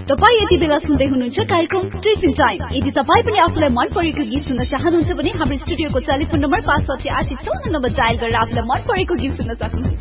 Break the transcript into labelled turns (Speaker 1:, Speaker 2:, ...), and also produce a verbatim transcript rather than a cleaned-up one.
Speaker 1: तपाईँ यति बेला सुन्दै हुनुहुन्छ कार्यक्रम टिफिन टाइम। यदि तपाईँ पनि आफूलाई मन परेको गीत सुन्न चाहनुहुन्छ भने हाम्रो स्टुडियोको टेलिफोन नम्बर पाँच साठी आठ चौन्न नम्बर डायल गरेर आफूलाई मन परेको गीत सुन्न सक्नुहुन्छ।